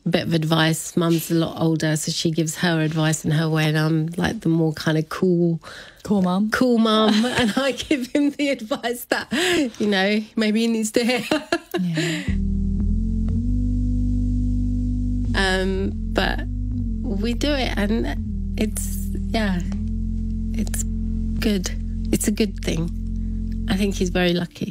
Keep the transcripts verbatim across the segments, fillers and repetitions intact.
bit of advice. Mum's a lot older, so she gives her advice in her way, and I'm like the more kind of cool... Cool mum. Cool mum. And I give him the advice that, you know, maybe he needs to hear. Yeah. Um, but we do it, and it's, yeah, it's good. It's a good thing. I think he's very lucky.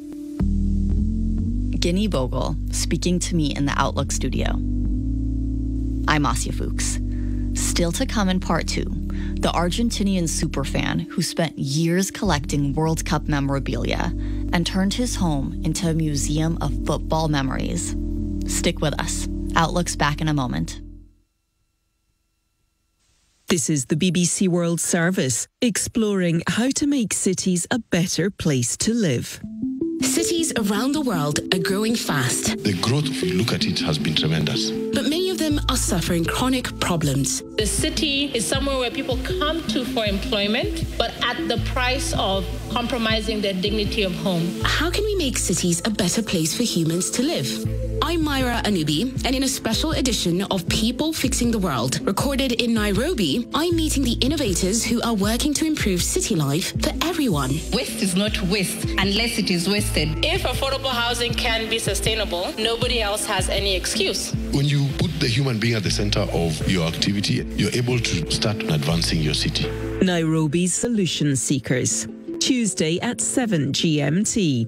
Guinea Bogle speaking to me in the Outlook studio. I'm Asya Fuchs. Still to come in part two, the Argentinian superfan who spent years collecting World Cup memorabilia and turned his home into a museum of football memories. Stick with us. Outlook's back in a moment. This is the B B C World Service, exploring how to make cities a better place to live. Cities around the world are growing fast. The growth, if you look at it, has been tremendous. But many of them are suffering chronic problems. The city is somewhere where people come to for employment, but at the price of compromising their dignity of home. How can we make cities a better place for humans to live? I'm Myra Anubi, and in a special edition of People Fixing the World, recorded in Nairobi, I'm meeting the innovators who are working to improve city life for everyone. Waste is not waste unless it is wasted. If affordable housing can be sustainable, nobody else has any excuse. When you put the human being at the center of your activity, you're able to start advancing your city. Nairobi's Solution Seekers, Tuesday at seven G M T.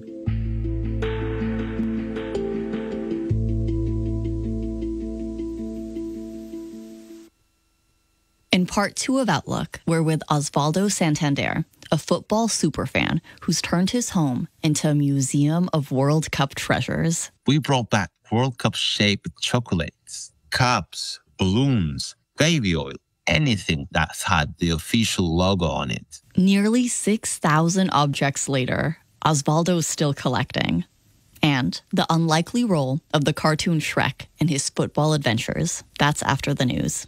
In part two of Outlook, we're with Osvaldo Santander, a football superfan who's turned his home into a museum of World Cup treasures. We brought back World Cup-shaped chocolates, cups, balloons, baby oil, anything that's had the official logo on it. Nearly six thousand objects later, Osvaldo's still collecting. And the unlikely role of the cartoon Shrek in his football adventures. That's after the news.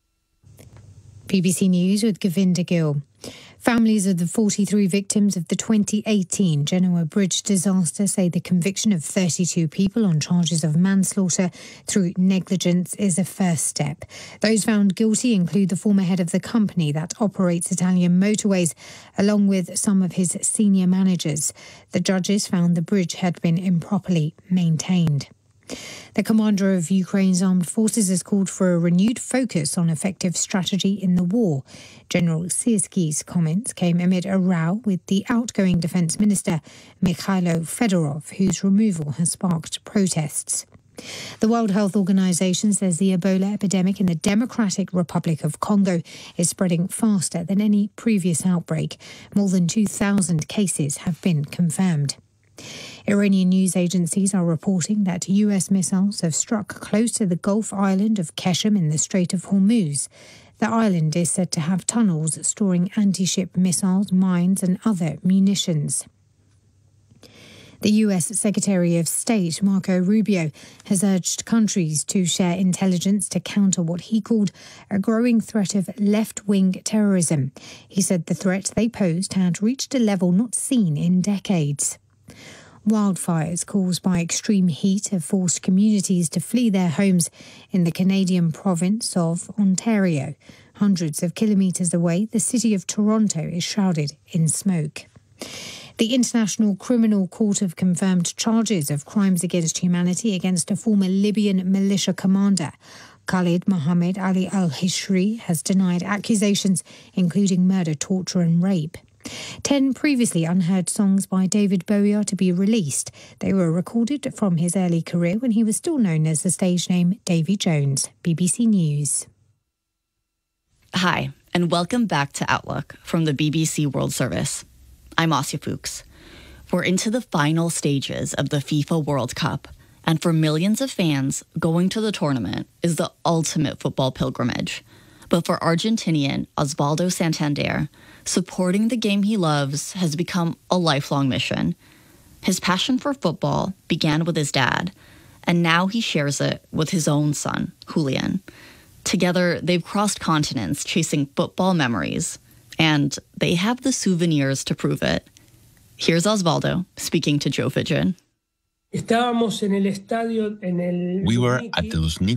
B B C News with Govinda Gill. Families of the forty-three victims of the twenty eighteen Genoa Bridge disaster say the conviction of thirty-two people on charges of manslaughter through negligence is a first step. Those found guilty include the former head of the company that operates Italian motorways, along with some of his senior managers. The judges found the bridge had been improperly maintained. The commander of Ukraine's armed forces has called for a renewed focus on effective strategy in the war. General Syrskyi's comments came amid a row with the outgoing defence minister, Mikhailo Fedorov, whose removal has sparked protests. The World Health Organization says the Ebola epidemic in the Democratic Republic of Congo is spreading faster than any previous outbreak. More than two thousand cases have been confirmed. Iranian news agencies are reporting that U S missiles have struck close to the Gulf island of Keshem in the Strait of Hormuz. The island is said to have tunnels storing anti-ship missiles, mines and other munitions. The U S Secretary of State, Marco Rubio, has urged countries to share intelligence to counter what he called a growing threat of left-wing terrorism. He said the threat they posed had reached a level not seen in decades. Wildfires caused by extreme heat have forced communities to flee their homes in the Canadian province of Ontario. Hundreds of kilometres away, the city of Toronto is shrouded in smoke. The International Criminal Court have confirmed charges of crimes against humanity against a former Libyan militia commander. Khalid Mohammed Ali al-Hishri has denied accusations, including murder, torture and rape. Ten previously unheard songs by David Bowie are to be released. They were recorded from his early career when he was still known as the stage name Davy Jones. B B C News. Hi, and welcome back to Outlook from the B B C World Service. I'm Asya Fuchs. We're into the final stages of the FIFA World Cup, and for millions of fans, going to the tournament is the ultimate football pilgrimage. But for Argentinian Osvaldo Santander, supporting the game he loves has become a lifelong mission. His passion for football began with his dad, and now he shares it with his own son, Julian. Together, they've crossed continents chasing football memories, and they have the souvenirs to prove it. Here's Osvaldo speaking to Joe Fidgen. Estábamos en el estadio, en el We were at the Luzhniki